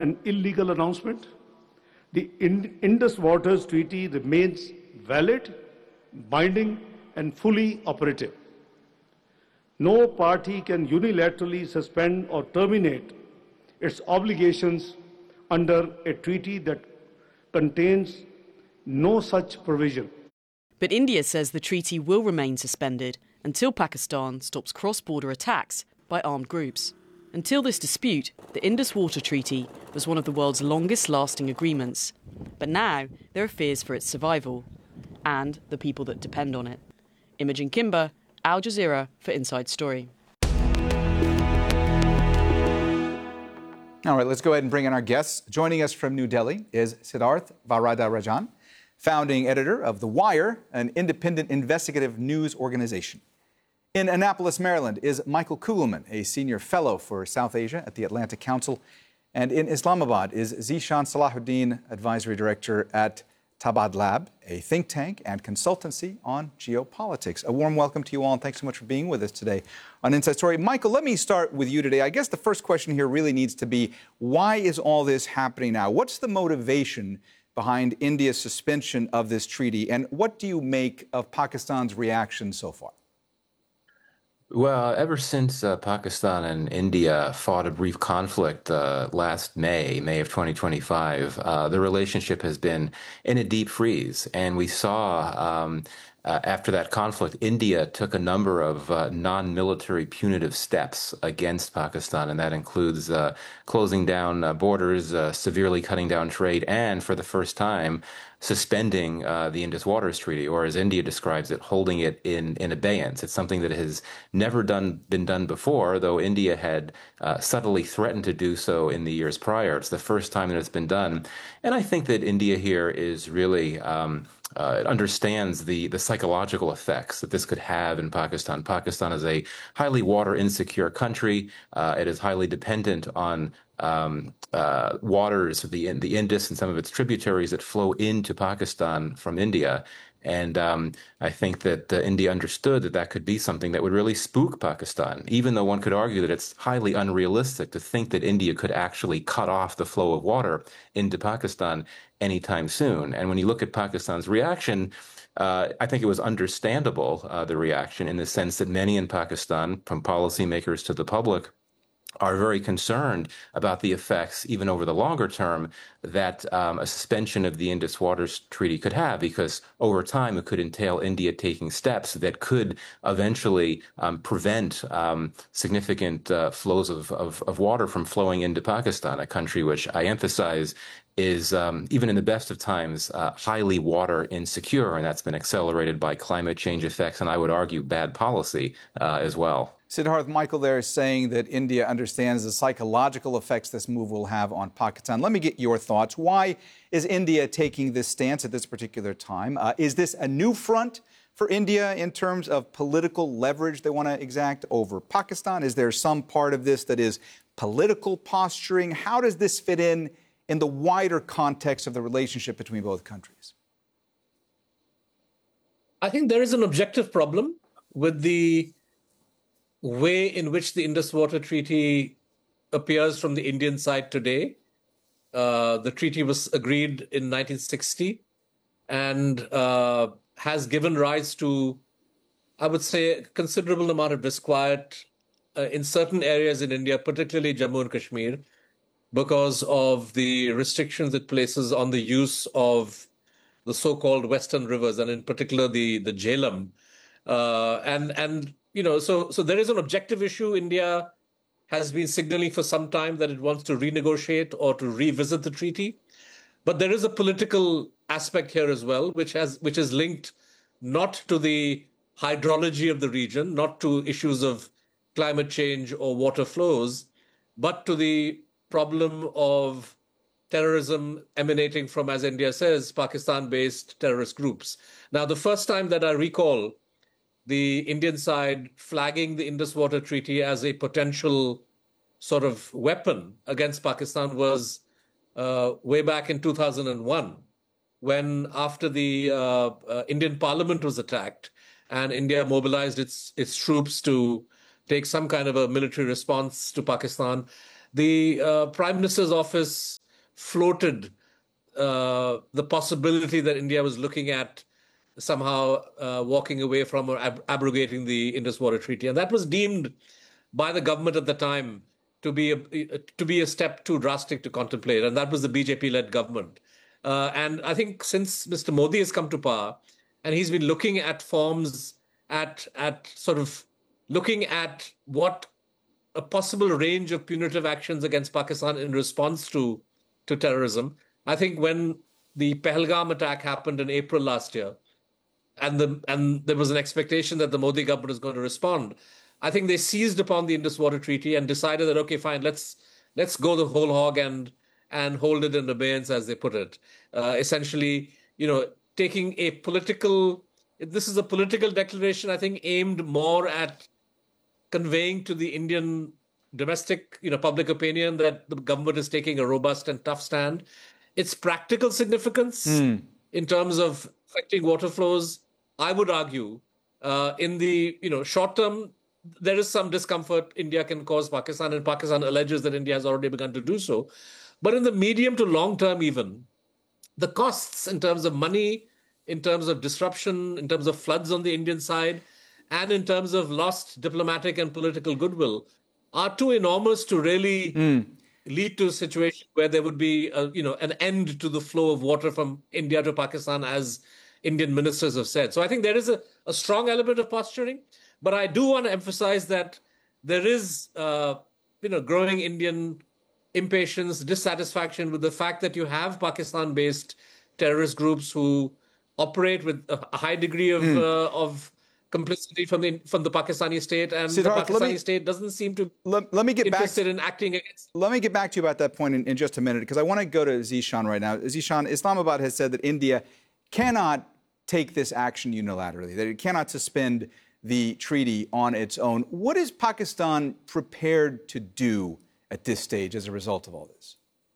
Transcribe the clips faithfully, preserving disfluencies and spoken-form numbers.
an illegal announcement. The Indus Waters Treaty remains valid, binding, and fully operative. No party can unilaterally suspend or terminate its obligations under a treaty that contains no such provision. But India says the treaty will remain suspended until Pakistan stops cross-border attacks by armed groups. Until this dispute, the Indus Water Treaty was one of the world's longest-lasting agreements. But now there are fears for its survival and the people that depend on it. Imogen Kimber, Al Jazeera for Inside Story. All right, let's go ahead and bring in our guests. Joining us from New Delhi is Siddharth Varadarajan, founding editor of The Wire, an independent investigative news organization. In Annapolis, Maryland, is Michael Kugelman, a senior fellow for South Asia at the Atlantic Council. And in Islamabad is Zishan Salahuddin, advisory director at Tabad Lab, a think tank and consultancy on geopolitics. A warm welcome to you all, and thanks so much for being with us today on Inside Story. Michael, let me start with you today. I guess the first question here really needs to be, why is all this happening now? What's the motivation behind India's suspension of this treaty, and what do you make of Pakistan's reaction so far? Well, ever since uh, Pakistan and India fought a brief conflict uh, last May, May of twenty twenty-five, uh, the relationship has been in a deep freeze. And we saw um, uh, after that conflict, India took a number of uh, non-military punitive steps against Pakistan, and that includes uh, closing down uh, borders, uh, severely cutting down trade, and for the first time, suspending uh, the Indus Waters Treaty, or as India describes it, holding it in, in abeyance. It's something that has never done been done before, though India had uh, subtly threatened to do so in the years prior. It's the first time that it's been done. And I think that India here is really um, uh, understands the, the psychological effects that this could have in Pakistan. Pakistan is a highly water insecure country. Uh, it is highly dependent on Um, uh, waters of the the Indus and some of its tributaries that flow into Pakistan from India, and um, I think that uh, India understood that that could be something that would really spook Pakistan. Even though one could argue that it's highly unrealistic to think that India could actually cut off the flow of water into Pakistan anytime soon. And when you look at Pakistan's reaction, uh, I think it was understandable, uh, the reaction, in the sense that many in Pakistan, from policymakers to the public, are very concerned about the effects, even over the longer term, that um, a suspension of the Indus Waters Treaty could have, because over time it could entail India taking steps that could eventually um, prevent um, significant uh, flows of, of, of water from flowing into Pakistan, a country which I emphasize is, um, even in the best of times, uh, highly water insecure, and that's been accelerated by climate change effects, and I would argue bad policy uh, as well. Siddharth, Michael there is saying that India understands the psychological effects this move will have on Pakistan. Let me get your thoughts. Why is India taking this stance at this particular time? Uh, is this a new front for India in terms of political leverage they want to exact over Pakistan? Is there some part of this that is political posturing? How does this fit in in the wider context of the relationship between both countries? I think there is an objective problem with the way in which the Indus Water Treaty appears from the Indian side today. Uh, the treaty was agreed in nineteen sixty and uh, has given rise to, I would say, a considerable amount of disquiet uh, in certain areas in India, particularly Jammu and Kashmir, because of the restrictions it places on the use of the so-called Western rivers, and in particular the, the Jhelum. Uh, and, and You know, so so there is an objective issue. India has been signaling for some time that it wants to renegotiate or to revisit the treaty. But there is a political aspect here as well, which has which is linked not to the hydrology of the region, not to issues of climate change or water flows, but to the problem of terrorism emanating from, as India says, Pakistan-based terrorist groups. Now, the first time that I recall the Indian side flagging the Indus Water Treaty as a potential sort of weapon against Pakistan was uh, way back in two thousand one, when after the uh, uh, Indian Parliament was attacked and India mobilized its its troops to take some kind of a military response to Pakistan. the uh, Prime Minister's office floated uh, the possibility that India was looking at somehow uh, walking away from or ab- abrogating the Indus Water Treaty. And that was deemed by the government at the time to be a, to be a step too drastic to contemplate. And that was the B J P-led government. Uh, and I think since Mister Modi has come to power, and he's been looking at forms, at at sort of looking at what a possible range of punitive actions against Pakistan in response to, to terrorism. I think when the Pahalgam attack happened in April last year, and the and there was an expectation that the Modi government was going to respond, I think they seized upon the Indus Water Treaty and decided that, okay, fine, let's let's go the whole hog and and hold it in abeyance, as they put it. Uh, essentially, you know, taking a political, this is a political declaration, I think, aimed more at conveying to the Indian domestic, you know, public opinion that the government is taking a robust and tough stand. Its practical significance mm. in terms of affecting water flows, I would argue, uh, in the you know short term, there is some discomfort India can cause Pakistan, and Pakistan alleges that India has already begun to do so. But in the medium to long term, even, the costs in terms of money, in terms of disruption, in terms of floods on the Indian side, and in terms of lost diplomatic and political goodwill, are too enormous to really mm. lead to a situation where there would be a, you know, an end to the flow of water from India to Pakistan, as Indian ministers have said. So I think there is a, a strong element of posturing. But I do want to emphasize that there is, uh, you know, growing Indian impatience, dissatisfaction with the fact that you have Pakistan-based terrorist groups who operate with a high degree of mm. uh, of complicity from the from the Pakistani state, and Siddharth, the Pakistani me, state doesn't seem to let, let me get interested back, in acting against. Let me get back to you about that point in, in just a minute, because I want to go to Zishan right now. Zishan, Islamabad has said that India cannot take this action unilaterally, that it cannot suspend the treaty on its own. What is Pakistan prepared to do at this stage as a result of all this?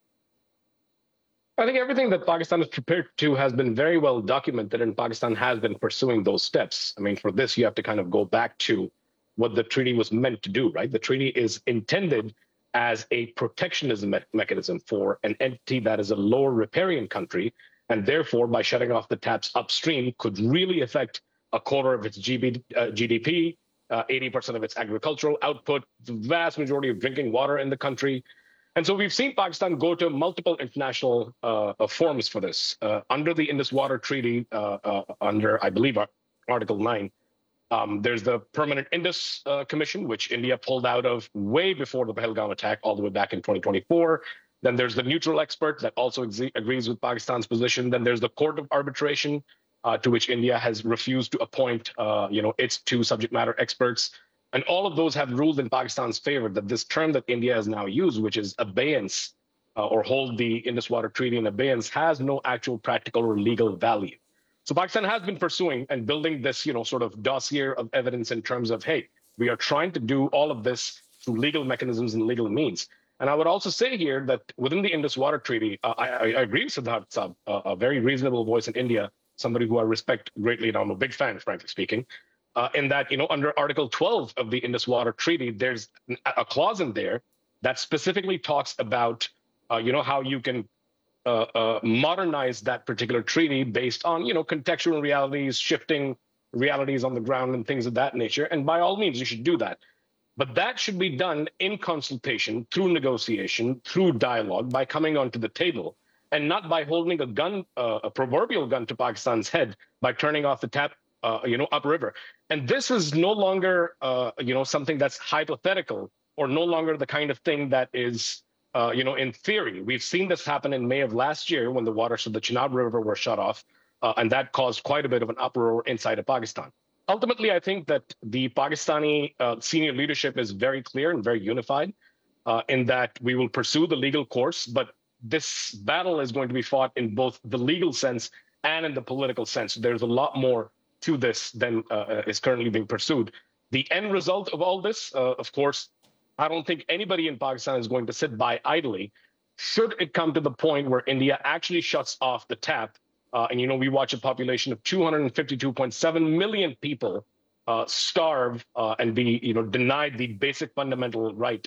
I think everything that Pakistan is prepared to has been very well documented, and Pakistan has been pursuing those steps. I mean, for this, you have to kind of go back to what the treaty was meant to do, right? The treaty is intended as a protectionism me- mechanism for an entity that is a lower riparian country, and therefore, by shutting off the taps upstream, could really affect a quarter of its G D P, uh, eighty percent of its agricultural output, the vast majority of drinking water in the country. And so we've seen Pakistan go to multiple international uh, forums for this. Uh, under the Indus Water Treaty, uh, uh, under, I believe, Article nine, um, there's the Permanent Indus uh, Commission, which India pulled out of way before the Pahalgam attack, all the way back in twenty twenty-four. Then there's the neutral expert that also ex- agrees with Pakistan's position. Then there's the Court of Arbitration, uh, to which India has refused to appoint, uh, you know, its two subject matter experts. And all of those have ruled in Pakistan's favor that this term that India has now used, which is abeyance, uh, or hold the Indus Water Treaty in abeyance, has no actual practical or legal value. So Pakistan has been pursuing and building this, you know, sort of dossier of evidence in terms of, hey, we are trying to do all of this through legal mechanisms and legal means. And I would also say here that within the Indus Water Treaty, uh, I, I agree with Siddharth Saab, uh, a very reasonable voice in India, somebody who I respect greatly, and I'm a big fan, frankly speaking. Uh, in that, you know, under Article twelve of the Indus Water Treaty, there's a clause in there that specifically talks about, uh, you know, how you can uh, uh, modernize that particular treaty based on, you know, contextual realities, shifting realities on the ground and things of that nature. And by all means, you should do that. But that should be done in consultation, through negotiation, through dialogue, by coming onto the table, and not by holding a gun, uh, a proverbial gun to Pakistan's head by turning off the tap, uh, you know, upriver. And this is no longer, uh, you know, something that's hypothetical, or no longer the kind of thing that is, uh, you know, in theory. We've seen this happen in May of last year when the waters of the Chenab River were shut off, uh, and that caused quite a bit of an uproar inside of Pakistan. Ultimately, I think that the Pakistani uh, senior leadership is very clear and very unified uh, in that we will pursue the legal course, but this battle is going to be fought in both the legal sense and in the political sense. There's a lot more to this than uh, is currently being pursued. The end result of all this, uh, of course, I don't think anybody in Pakistan is going to sit by idly. Should it come to the point where India actually shuts off the tap, uh, and, you know, we watch a population of two hundred fifty-two point seven million people uh, starve uh, and be, you know, denied the basic fundamental right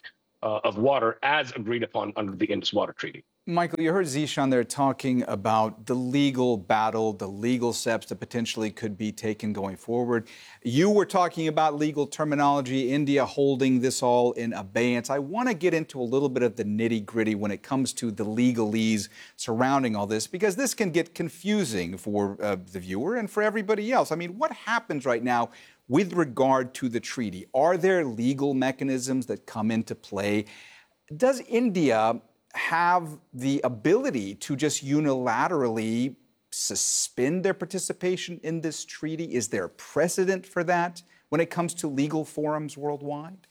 uh, of water as agreed upon under the Indus Water Treaty. Michael, you heard Zishan there talking about the legal battle, the legal steps that potentially could be taken going forward. You were talking about legal terminology, India holding this all in abeyance. I want to get into a little bit of the nitty-gritty when it comes to the legalese surrounding all this, because this can get confusing for uh, the viewer and for everybody else. I mean, what happens right now with regard to the treaty? Are there legal mechanisms that come into play? Does India have the ability to just unilaterally suspend their participation in this treaty? Is there precedent for that when it comes to legal forums worldwide?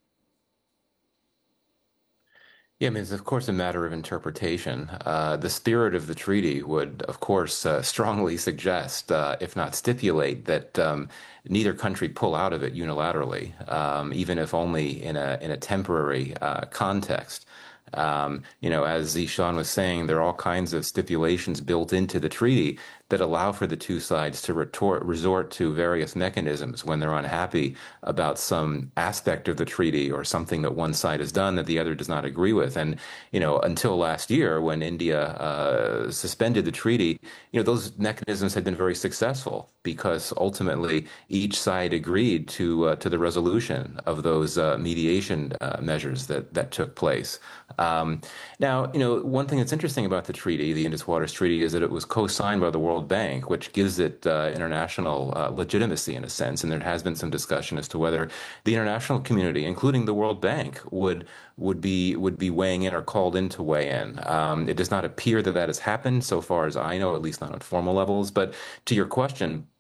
Yeah, I mean, it's of course a matter of interpretation. Uh, the spirit of the treaty would, of course, uh, strongly suggest, uh, if not stipulate, that um, neither country pull out of it unilaterally, um, even if only in a in a temporary uh, context. Um, you know, as Zishan was saying, there are all kinds of stipulations built into the treaty that allow for the two sides to retort, resort to various mechanisms when they're unhappy about some aspect of the treaty or something that one side has done that the other does not agree with. And, you know, until last year, when India uh, suspended the treaty, you know, those mechanisms had been very successful because ultimately each side agreed to uh, to the resolution of those uh, mediation uh, measures that, that took place. Um, now, you know, one thing that's interesting about the treaty, the Indus Waters Treaty, is that it was co-signed by the World Bank, which gives it uh, international uh, legitimacy in a sense. And there has been some discussion as to whether the international community, including the World Bank, would would be would be weighing in or called in to weigh in. Um, it does not appear that that has happened so far as I know, at least not at formal levels. But to your question,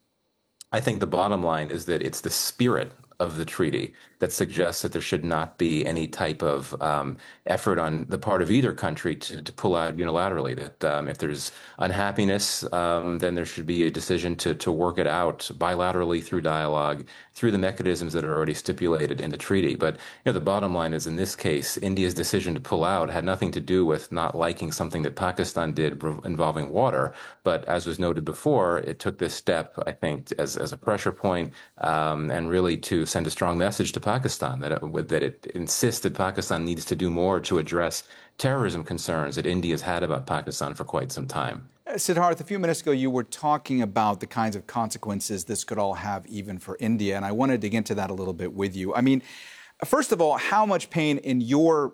I think the bottom line is that it's the spirit of the treaty that suggests that there should not be any type of um, effort on the part of either country to, to pull out unilaterally. That um, if there's unhappiness, um, then there should be a decision to, to work it out bilaterally through dialogue, through the mechanisms that are already stipulated in the treaty. But you know, the bottom line is, in this case, India's decision to pull out had nothing to do with not liking something that Pakistan did involving water. But as was noted before, it took this step, I think, as, as a pressure point um, and really to send a strong message to Pakistan that it, that it insists that Pakistan needs to do more to address terrorism concerns that India's had about Pakistan for quite some time. Siddharth, a few minutes ago, you were talking about the kinds of consequences this could all have even for India, and I want to dig into that a little bit with you. I mean, first of all, how much pain, in your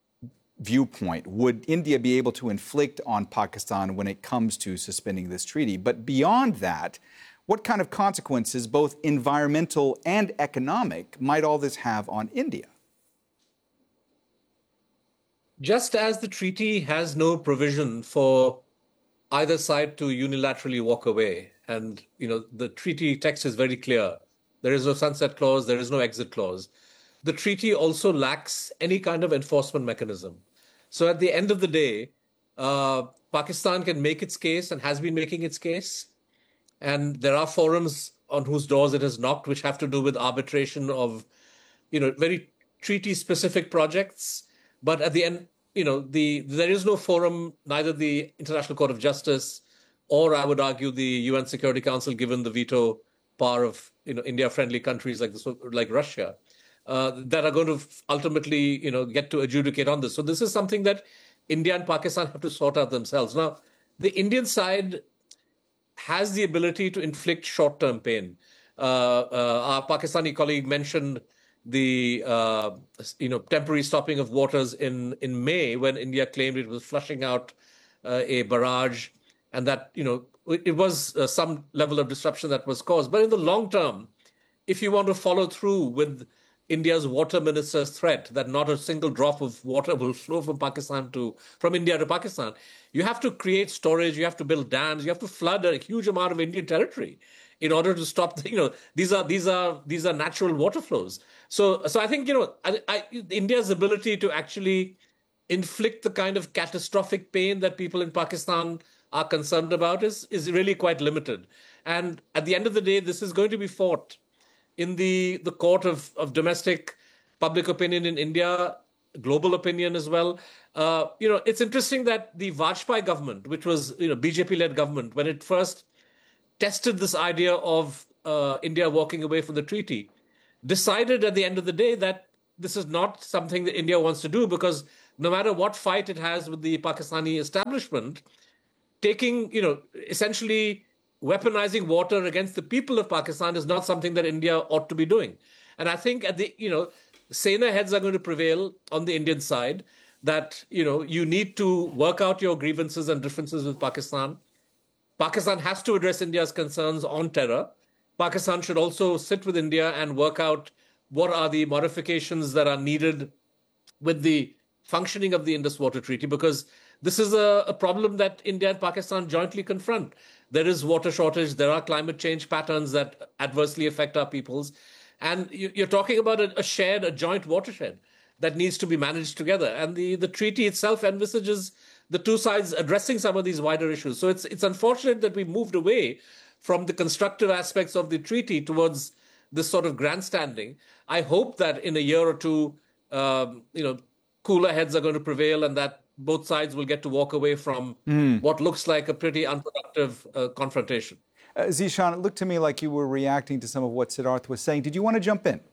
viewpoint, would India be able to inflict on Pakistan when it comes to suspending this treaty? But beyond that, what kind of consequences, both environmental and economic, might all this have on India? Just as the treaty has no provision for either side to unilaterally walk away, and you know the treaty text is very clear. There is no sunset clause, there is no exit clause. The treaty also lacks any kind of enforcement mechanism. So at the end of the day, uh, Pakistan can make its case and has been making its case. And there are forums on whose doors it has knocked, which have to do with arbitration of, you know, very treaty-specific projects. But at the end, you know, the there is no forum, neither the International Court of Justice or, I would argue, the U N Security Council, given the veto power of, you know, India-friendly countries like this, like Russia, uh, that are going to ultimately, you know, get to adjudicate on this. So this is something that India and Pakistan have to sort out themselves. Now, the Indian side has the ability to inflict short-term pain. Uh, uh, our Pakistani colleague mentioned the uh, you know temporary stopping of waters in, in May, when India claimed it was flushing out uh, a barrage, and that you know it, it was uh, some level of disruption that was caused. But in the long term, if you want to follow through with India's water minister's threat that not a single drop of water will flow from Pakistan to from India to Pakistan, you have to create storage, you have to build dams, you have to flood a huge amount of Indian territory in order to stop the, you know these are these are these are natural water flows. So so I think you know I, I, India's ability to actually inflict the kind of catastrophic pain that people in Pakistan are concerned about is is really quite limited. And at the end of the day, this is going to be fought in the, the court of, of domestic public opinion in India, global opinion as well. Uh, you know, it's interesting that the Vajpayee government, which was, you know, B J P-led government, when it first tested this idea of uh, India walking away from the treaty, decided at the end of the day that this is not something that India wants to do, because no matter what fight it has with the Pakistani establishment, taking, you know, essentially weaponizing water against the people of Pakistan is not something that India ought to be doing. And I think at the, you know, saner heads are going to prevail on the Indian side, that, you know, you need to work out your grievances and differences with Pakistan. Pakistan has to address India's concerns on terror. Pakistan should also sit with India and work out what are the modifications that are needed with the functioning of the Indus Water Treaty, because this is a, a problem that India and Pakistan jointly confront. There is water shortage, there are climate change patterns that adversely affect our peoples. And you, you're talking about a, a shared, a joint watershed that needs to be managed together. And the, the treaty itself envisages the two sides addressing some of these wider issues. So it's it's unfortunate that we moved away from the constructive aspects of the treaty towards this sort of grandstanding. I hope that in a year or two, um, you know, cooler heads are going to prevail, and that both sides will get to walk away from mm. what looks like a pretty unproductive uh, confrontation. Uh, Zeeshan, it looked to me like you were reacting to some of what Siddharth was saying. Did you want to jump in?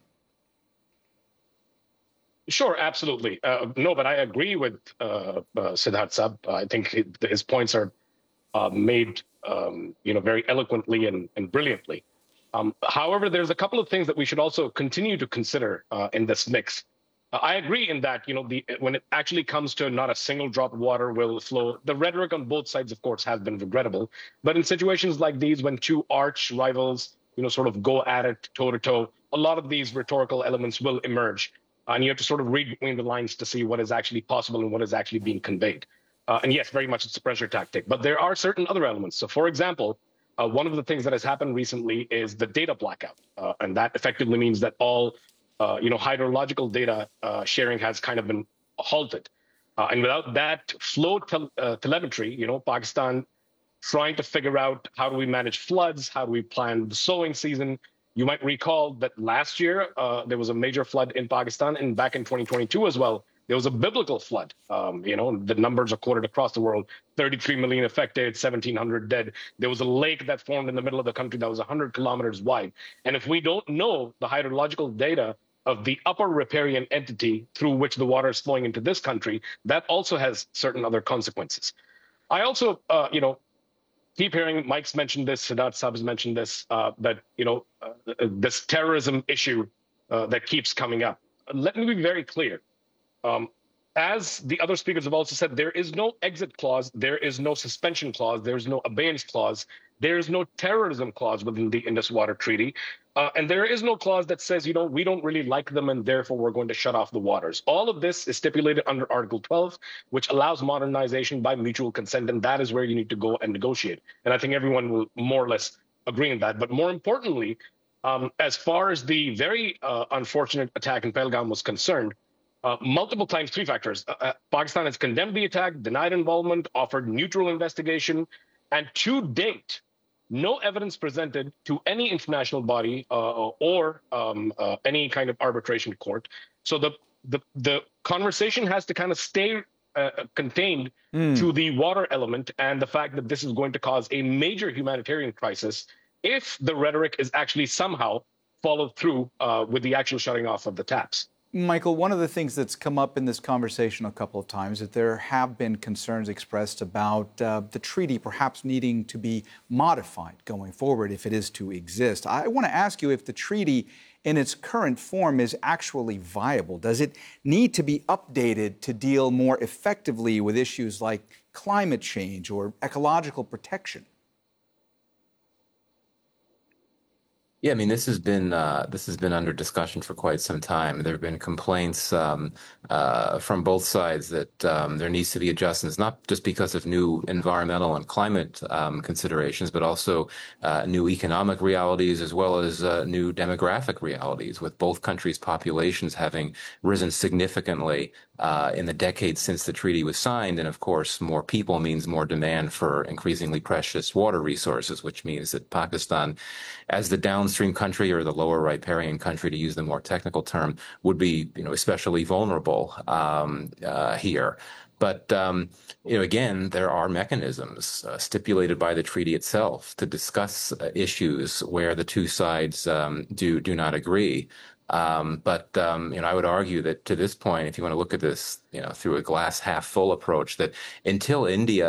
Sure, absolutely. Uh, no, but I agree with uh, uh, Siddharth Sab. I think his points are uh, made, um, you know, very eloquently and, and brilliantly. Um, however, there's a couple of things that we should also continue to consider uh, in this mix. Uh, I agree in that, you know, the when it actually comes to not a single drop of water will flow, the rhetoric on both sides, of course, has been regrettable. But in situations like these, when two arch rivals, you know, sort of go at it toe to toe, a lot of these rhetorical elements will emerge. And you have to sort of read between the lines to see what is actually possible and what is actually being conveyed. Uh, and yes, very much it's a pressure tactic. But there are certain other elements. So, for example, uh, one of the things that has happened recently is the data blackout. Uh, and that effectively means that all, uh, you know, hydrological data uh, sharing has kind of been halted. Uh, and without that flow tel- uh, telemetry, you know, Pakistan trying to figure out how do we manage floods, how do we plan the sowing season. You might recall that last year uh, there was a major flood in Pakistan, and back in twenty twenty-two as well, there was a biblical flood. Um, you know, the numbers are quoted across the world: thirty-three million affected, seventeen hundred dead. There was a lake that formed in the middle of the country that was one hundred kilometers wide. And if we don't know the hydrological data of the upper riparian entity through which the water is flowing into this country, that also has certain other consequences. I also, uh, you know, keep hearing Mike's mentioned this, Siddharth Sab has mentioned this, uh, that, you know, uh, this terrorism issue uh, that keeps coming up. Let me be very clear. Um, as the other speakers have also said, there is no exit clause, there is no suspension clause, there is no abeyance clause, there is no terrorism clause within the Indus Water Treaty. Uh, and there is no clause that says, you know, we don't really like them and therefore we're going to shut off the waters. All of this is stipulated under Article twelve, which allows modernization by mutual consent. And that is where you need to go and negotiate. And I think everyone will more or less agree on that. But more importantly, um, as far as the very uh, unfortunate attack in Pahalgam was concerned, uh, multiple times, three factors. Uh, uh, Pakistan has condemned the attack, denied involvement, offered neutral investigation, and to date, no evidence presented to any international body uh, or um, uh, any kind of arbitration court. So the the the conversation has to kind of stay uh, contained mm. to the water element and the fact that this is going to cause a major humanitarian crisis if the rhetoric is actually somehow followed through uh, with the actual shutting off of the taps. Michael, one of the things that's come up in this conversation a couple of times is that there have been concerns expressed about uh, the treaty perhaps needing to be modified going forward if it is to exist. I want to ask you if the treaty in its current form is actually viable. Does it need to be updated to deal more effectively with issues like climate change or ecological protection? Yeah, I mean, this has been uh, this has been under discussion for quite some time. There have been complaints um, uh, from both sides that um, there needs to be adjustments, not just because of new environmental and climate um, considerations, but also uh, new economic realities as well as uh, new demographic realities, with both countries' populations having risen significantly uh, in the decades since the treaty was signed. And of course, more people means more demand for increasingly precious water resources, which means that Pakistan, as the downstream country, or the lower riparian country, to use the more technical term, would be, you know, especially vulnerable um, uh, here. But, um, you know, again, there are mechanisms uh, stipulated by the treaty itself to discuss uh, issues where the two sides um, do do not agree. Um, but um, you know, I would argue that to this point, if you want to look at this, you know, through a glass half full approach, that until India